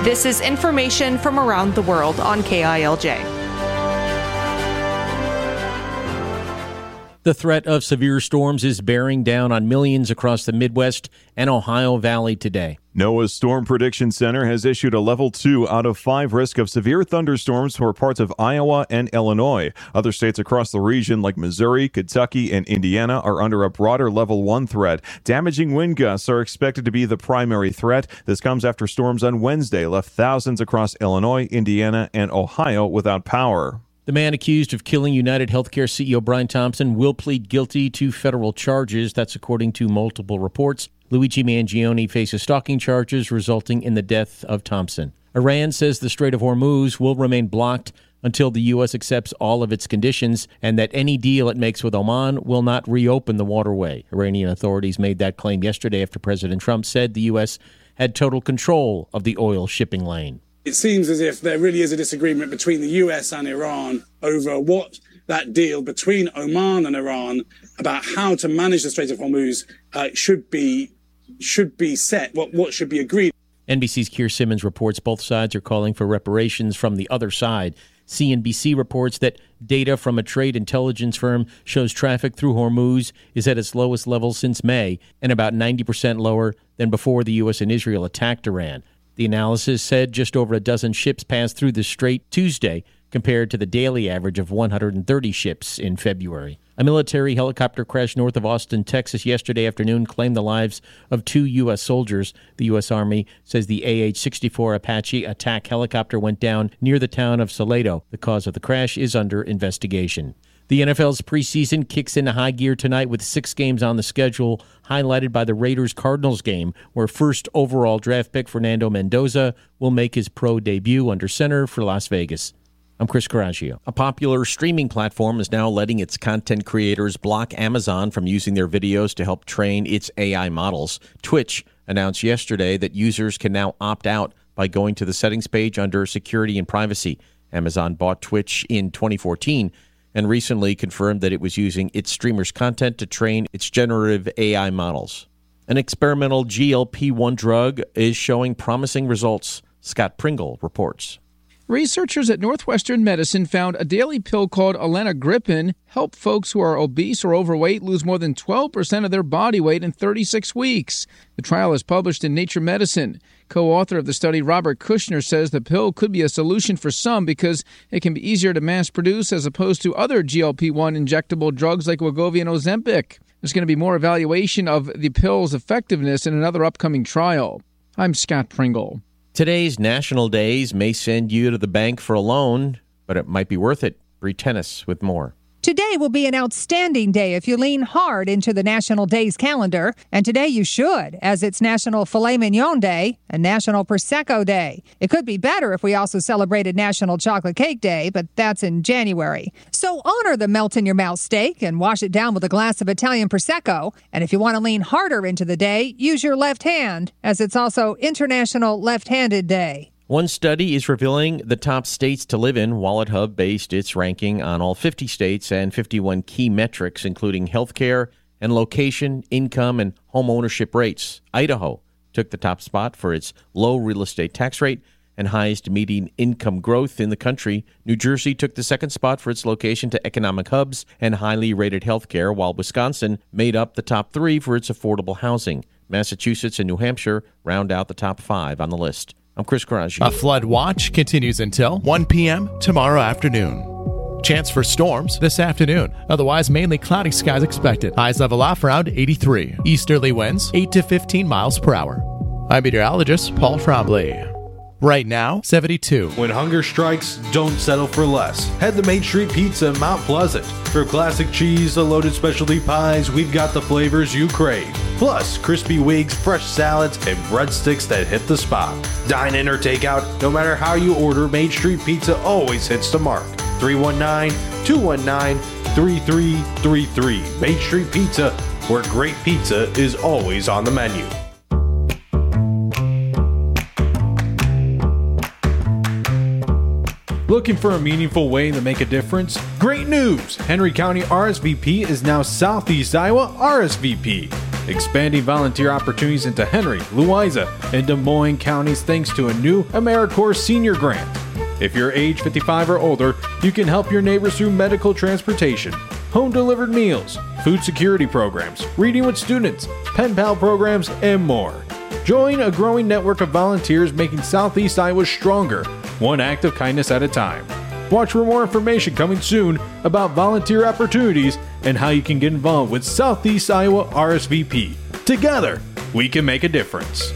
This is information from around the world on KILJ. The threat of severe storms is bearing down on millions across the Midwest and Ohio Valley today. NOAA's Storm Prediction Center has issued a level 2 out of 5 risk of severe thunderstorms for parts of Iowa and Illinois. Other states across the region like Missouri, Kentucky, and Indiana are under a broader level 1 threat. Damaging wind gusts are expected to be the primary threat. This comes after storms on Wednesday left thousands across Illinois, Indiana, and Ohio without power. The man accused of killing United Healthcare CEO Brian Thompson will plead guilty to federal charges. That's according to multiple reports. Luigi Mangione faces stalking charges resulting in the death of Thompson. Iran says the Strait of Hormuz will remain blocked until the U.S. accepts all of its conditions and that any deal it makes with Oman will not reopen the waterway. Iranian authorities made that claim yesterday after President Trump said the U.S. had total control of the oil shipping lane. It seems as if there really is a disagreement between the US and Iran over what that deal between Oman and Iran about how to manage the Strait of Hormuz should be set, what should be agreed. NBC's Keir Simmons reports both sides are calling for reparations from the other side. CNBC reports that data from a trade intelligence firm shows traffic through Hormuz is at its lowest level since May and about 90% lower than before the U.S. and Israel attacked Iran. The analysis said just over a dozen ships passed through the strait Tuesday, compared to the daily average of 130 ships in February. A military helicopter crash north of Austin, Texas yesterday afternoon claimed the lives of 2 U.S. soldiers. The U.S. Army says the AH-64 Apache attack helicopter went down near the town of Salado. The cause of the crash is under investigation. The NFL's preseason kicks into high gear tonight with 6 games on the schedule, highlighted by the Raiders-Cardinals game, where first overall draft pick Fernando Mendoza will make his pro debut under center for Las Vegas. I'm Chris Coraggio. A popular streaming platform is now letting its content creators block Amazon from using their videos to help train its AI models. Twitch announced yesterday that users can now opt out by going to the settings page under security and privacy. Amazon bought Twitch in 2014 and recently confirmed that it was using its streamers' content to train its generative AI models. An experimental GLP-1 drug is showing promising results. Scott Pringle reports. Researchers at Northwestern Medicine found a daily pill called alenagripin help folks who are obese or overweight lose more than 12% of their body weight in 36 weeks. The trial is published in Nature Medicine. Co-author of the study, Robert Kushner, says the pill could be a solution for some because it can be easier to mass produce as opposed to other GLP-1 injectable drugs like Wegovy and Ozempic. There's going to be more evaluation of the pill's effectiveness in another upcoming trial. I'm Scott Pringle. Today's national days may send you to the bank for a loan, but it might be worth it. Bree Tennis with more. Today will be an outstanding day if you lean hard into the National Days calendar. And today you should, as it's National Filet Mignon Day and National Prosecco Day. It could be better if we also celebrated National Chocolate Cake Day, but that's in January. So honor the melt-in-your-mouth steak and wash it down with a glass of Italian Prosecco. And if you want to lean harder into the day, use your left hand, as it's also International Left-Handed Day. One study is revealing the top states to live in. WalletHub based its ranking on all 50 states and 51 key metrics, including healthcare and location, income, and home ownership rates. Idaho took the top spot for its low real estate tax rate and highest median income growth in the country. New Jersey took the second spot for its location to economic hubs and highly rated healthcare, while Wisconsin made up the top 3 for its affordable housing. Massachusetts and New Hampshire round out the top 5 on the list. I'm Chris Coraggio. A flood watch continues until 1 p.m. tomorrow afternoon. Chance for storms this afternoon. Otherwise, mainly cloudy skies expected. Highs level off around 83. Easterly winds 8 to 15 miles per hour. I'm meteorologist Paul Trombley. Right now, 72. When hunger strikes, don't settle for less. Head to Main Street Pizza in Mount Pleasant. For classic cheese, the loaded specialty pies, we've got the flavors you crave. Plus, crispy wigs, fresh salads, and breadsticks that hit the spot. Dine in or take out, no matter how you order, Main Street Pizza always hits the mark. 319-219-3333. Main Street Pizza, where great pizza is always on the menu. Looking for a meaningful way to make a difference? Great news! Henry County RSVP is now Southeast Iowa RSVP. expanding volunteer opportunities into Henry, Louisa, and Des Moines counties thanks to a new AmeriCorps senior grant. If you're age 55 or older, you can help your neighbors through medical transportation, home-delivered meals, food security programs, reading with students, pen pal programs, and more. Join a growing network of volunteers making Southeast Iowa stronger, one act of kindness at a time. Watch for more information coming soon about volunteer opportunities and how you can get involved with Southeast Iowa RSVP. Together, we can make a difference.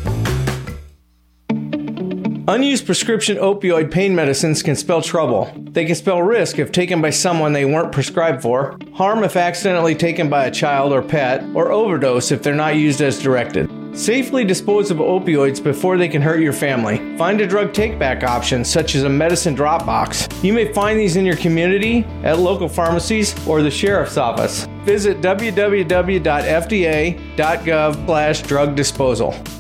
Unused prescription opioid pain medicines can spell trouble. They can spell risk if taken by someone they weren't prescribed for, harm if accidentally taken by a child or pet, or overdose if they're not used as directed. Safely dispose of opioids before they can hurt your family. Find a drug take-back option, such as a medicine drop box. You may find these in your community, at local pharmacies, or the sheriff's office. Visit www.fda.gov/drug disposal.